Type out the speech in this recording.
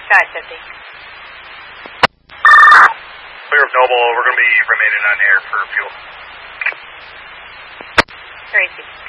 550. Clear of Noble, we're going to be remaining on air for fuel. Tracy.